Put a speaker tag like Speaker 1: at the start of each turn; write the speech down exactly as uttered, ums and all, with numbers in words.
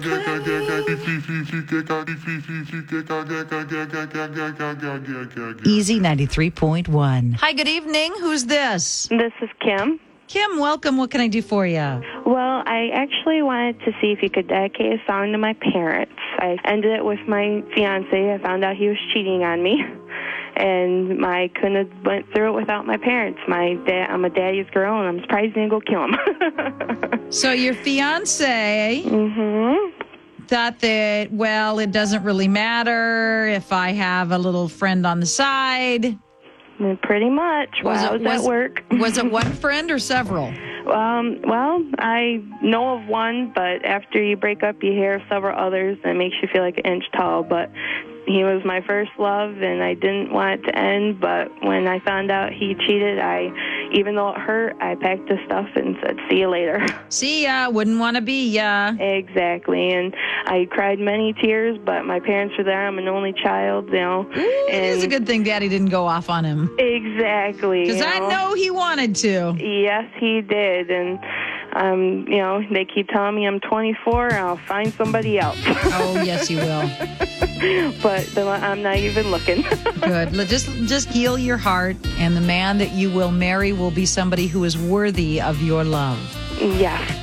Speaker 1: Easy ninety-three point one. Hi, good evening. Who's this?
Speaker 2: This is Kim.
Speaker 1: Kim, welcome. What can I do for you?
Speaker 2: Well, I actually wanted to see if you could dedicate a song to my parents. I ended it with my fiance. I found out he was cheating on me, and I couldn't have went through it without my parents. My dad, I'm a daddy's girl, and I'm surprised he didn't go kill him.
Speaker 1: So your fiance
Speaker 2: Mm-hmm.
Speaker 1: thought that, well, it doesn't really matter if I have a little friend on the side.
Speaker 2: Pretty much. While I was,
Speaker 1: was
Speaker 2: at work.
Speaker 1: Was it one friend or several?
Speaker 2: Um, well, I know of one, but after you break up, you hear of several others, and it makes you feel like an inch tall. But he was my first love, and I didn't want it to end. But when I found out he cheated, I, even though it hurt, I packed his stuff and said, "See you later."
Speaker 1: See ya. Wouldn't want to be ya.
Speaker 2: Exactly. And I cried many tears, but my parents were there. I'm an only child, you know.
Speaker 1: Ooh,
Speaker 2: and
Speaker 1: it is a good thing Daddy didn't go off on him.
Speaker 2: Exactly.
Speaker 1: Because I know he wanted to.
Speaker 2: Yes, he did. And, um, you know, they keep telling me I'm twenty-four and I'll find somebody else.
Speaker 1: Oh, yes, you will.
Speaker 2: But I'm not even looking.
Speaker 1: Good. Just, just heal your heart, and the man that you will marry will be somebody who is worthy of your love.
Speaker 2: Yes.